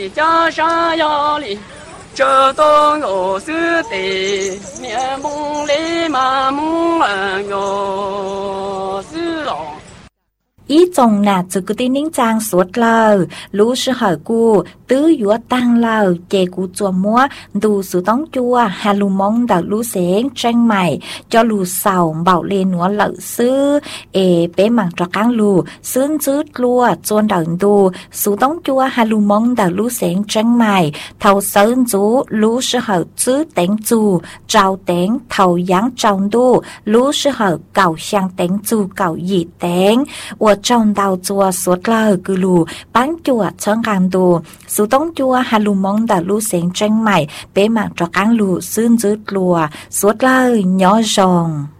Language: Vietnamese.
里家山呀里，这东我是的，面梦里嘛梦人哟是哦。 ý chồng nà chứ cứ tin nín trang suốt lờ lũ sư hỏi cu tứ dũa tăng lờ chè cu chùa múa đủ sự tống chua hà lù mong đào lũ sáng tranh mày cho lù sầu bảo lên núa lợ sư bé mảng cho cáng lù sướng dứt lùa chuôn đào đủ sự tống chua hà lù mong đào lũ sáng tranh mày thầu sơn chú lũ sư hỏi chứ đánh chù trao đánh thầu giáng trong đu lũ sư hỏi cầu sang đánh chù cầu gì đánh trong đào chùa suốt lờ cứ lù bán chùa chân càng đồ sự tống chùa hà lù mong đào lù sáng tranh mày bé mạng cho càng lù xương dứt lùa suốt lờ nhỏ rồng